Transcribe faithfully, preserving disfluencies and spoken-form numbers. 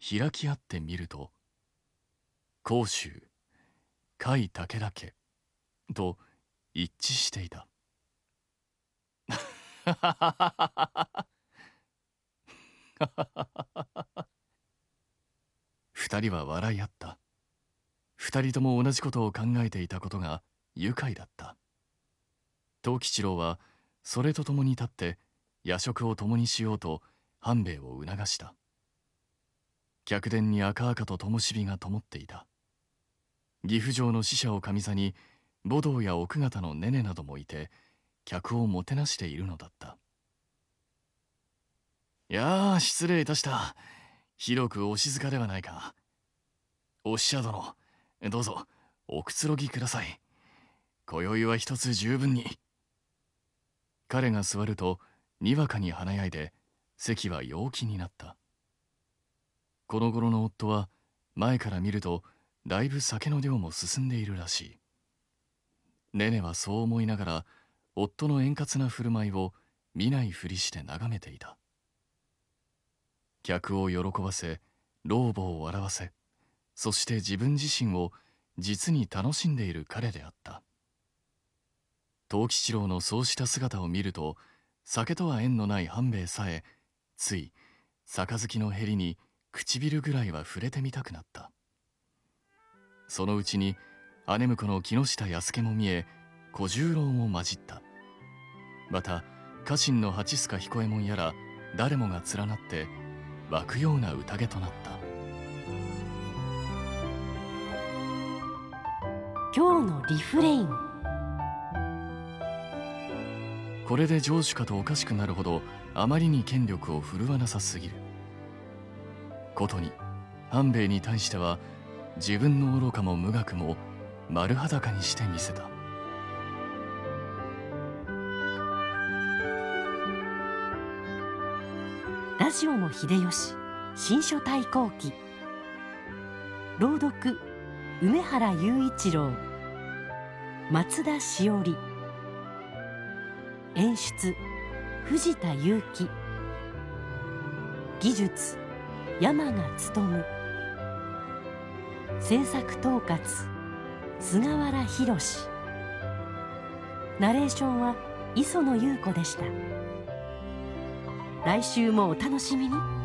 開き合ってみると、甲州、甲斐武田家と一致していた。二人は笑い合った。二人とも同じことを考えていたことが愉快だった。藤吉郎はそれとともに立って夜食を共にしようと半兵衛を促した。客殿に赤々と灯火が灯っていた。岐阜城の使者を上座に母堂や奥方のねねなどもいて、客をもてなしているのだった。いやあ、失礼いたした。広くお静かではないか。お使者殿、どうぞおくつろぎください。今宵は一つ十分に。彼が座るとにわかに華やいで席は陽気になった。この頃の夫は前から見るとだいぶ酒の量も進んでいるらしい。ねねはそう思いながら夫の円滑な振る舞いを見ないふりして眺めていた。客を喜ばせ老母を笑わせ、そして自分自身を実に楽しんでいる彼であった。藤吉郎のそうした姿を見ると、酒とは縁のない半兵衛さえつい杯のへりに唇ぐらいは触れてみたくなった。そのうちに姉婿の木下弥助も見え、小十郎も混じった。また家臣の八須賀彦右衛門やら誰もが連なって湧くような宴となった。 今日のリフレイン。 これで城主かとおかしくなるほどあまりに権力を振るわなさすぎる。ことに半兵衛に対しては自分の愚かも無学も丸裸にしてみせた。 ラジオも秀吉新書対抗記。朗読梅原雄一郎、松田しおり。演出藤田祐樹。技術山賀努。制作統括菅原弘。ナレーションは磯野優子でした。来週もお楽しみに。